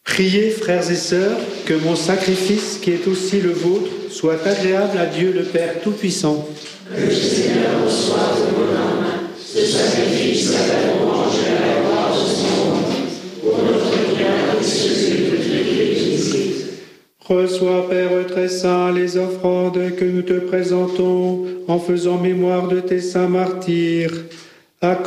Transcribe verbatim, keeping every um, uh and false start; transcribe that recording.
Priez, frères et sœurs, que mon sacrifice, qui est aussi le vôtre, soit agréable à Dieu le Père Tout-Puissant. Que le Seigneur reçoive de vos mains ce sacrifice à la louange et à la gloire de son nom, pour notre bien et celui de toute l'Église. Reçois, Père très saint, les offrandes que nous te présentons en faisant mémoire de tes saints martyrs,